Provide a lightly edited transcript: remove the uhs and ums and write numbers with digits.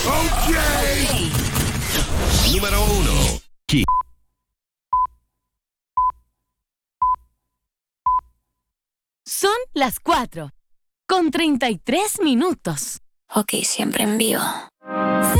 Okay. Número 1. Son las 4:33. Ok, siempre en vivo.